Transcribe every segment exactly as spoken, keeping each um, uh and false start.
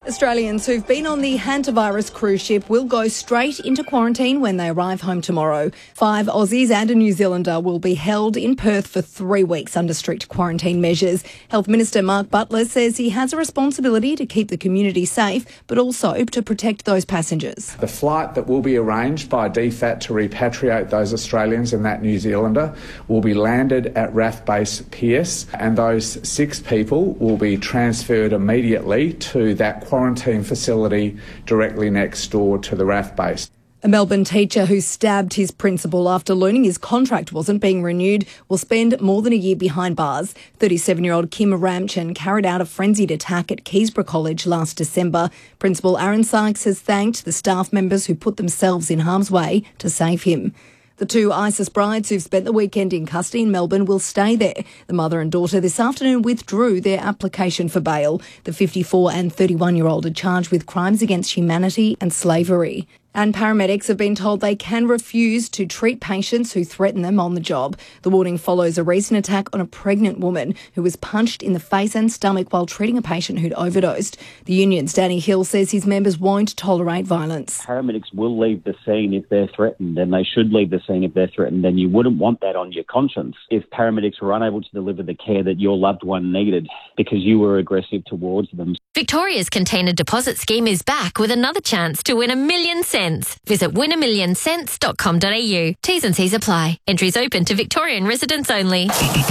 Australians who've been on the hantavirus cruise ship will go straight into quarantine when they arrive home tomorrow. Five Aussies and a New Zealander will be held in Perth for three weeks under strict quarantine measures. Health Minister Mark Butler says he has a responsibility to keep the community safe, but also to protect those passengers. The flight that will be arranged by D F A T to repatriate those Australians and that New Zealander will be landed at R A F Base Pearce, and those six people will be transferred immediately to that quarantine facility directly next door to the R A F base. A Melbourne teacher who stabbed his principal after learning his contract wasn't being renewed will spend more than a year behind bars. thirty-seven-year-old Kim Ramchan carried out a frenzied attack at Keysborough College last December. Principal Aaron Sykes has thanked the staff members who put themselves in harm's way to save him. The two ISIS brides who've spent the weekend in custody in Melbourne will stay there. The mother and daughter this afternoon withdrew their application for bail. The fifty-four and thirty-one-year-old are charged with crimes against humanity and slavery. And paramedics have been told they can refuse to treat patients who threaten them on the job. The warning follows a recent attack on a pregnant woman who was punched in the face and stomach while treating a patient who'd overdosed. The union's Danny Hill says his members won't tolerate violence. Paramedics will leave the scene if they're threatened, and they should leave the scene if they're threatened, and you wouldn't want that on your conscience if paramedics were unable to deliver the care that your loved one needed because you were aggressive towards them. Victoria's Container Deposit Scheme is back with another chance to win a million cents. Visit win a million cents dot com dot a u. T's and C's apply. Entries open to Victorian residents only.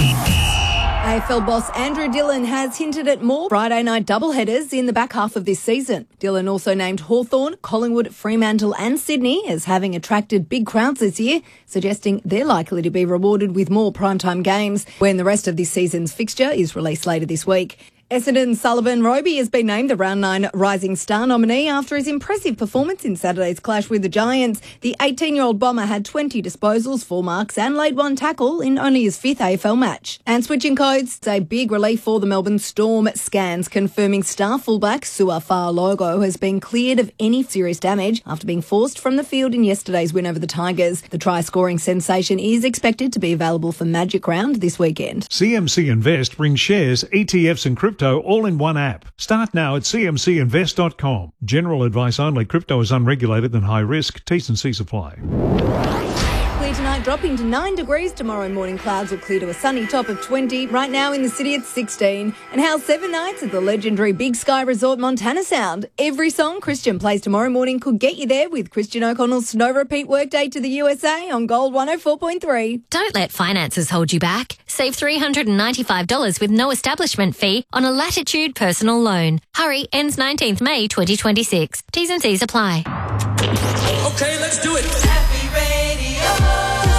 A F L boss Andrew Dillon has hinted at more Friday night doubleheaders in the back half of this season. Dillon also named Hawthorn, Collingwood, Fremantle and Sydney as having attracted big crowds this year, suggesting they're likely to be rewarded with more primetime games when the rest of this season's fixture is released later this week. Essendon Sullivan Roby has been named the Round nine Rising Star nominee after his impressive performance in Saturday's clash with the Giants. The eighteen-year-old bomber had twenty disposals, four marks and laid one tackle in only his fifth A F L match. And switching codes, a big relief for the Melbourne Storm. Scans confirming star fullback Su'a Logo has been cleared of any serious damage after being forced from the field in yesterday's win over the Tigers. The try-scoring sensation is expected to be available for Magic Round this weekend. C M C Invest brings shares, E T Fs and crypto all in one app. Start now at c m c invest dot com. General advice only. Crypto is unregulated and high risk. T's and C's apply. Clear tonight, dropping to nine degrees. Tomorrow morning, clouds will clear to a sunny top of twenty. Right now in the city, it's sixteen. And how's seven nights at the legendary Big Sky Resort Montana Sound? Every song Christian plays tomorrow morning could get you there with Christian O'Connell's Snow Repeat Workday to the U S A on Gold one oh four point three. Don't let finances hold you back. Save three hundred ninety-five dollars with no establishment fee on a Latitude personal loan. Hurry, ends nineteenth May twenty twenty-six. T's and C's apply. Okay, let's do it. Happy Radio.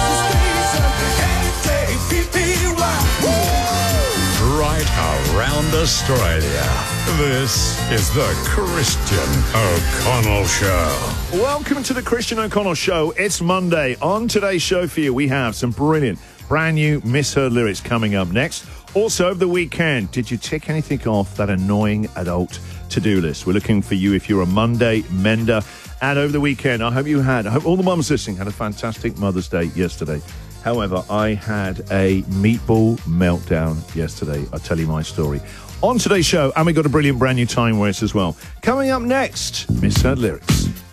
Right around Australia. This is the Christian O'Connell Show. Welcome to the Christian O'Connell Show. It's Monday. On today's show for you, we have some brilliant, brand new Misheard lyrics coming up next. Also, over the weekend, did you tick anything off that annoying adult to-do list? We're looking for you if you're a Monday mender. And over the weekend, I hope you had, I hope all the mums listening had a fantastic Mother's Day yesterday. However, I had a meatball meltdown yesterday. I'll tell you my story on today's show. And we got a brilliant brand new Time Waste as well. Coming up next, Misheard lyrics.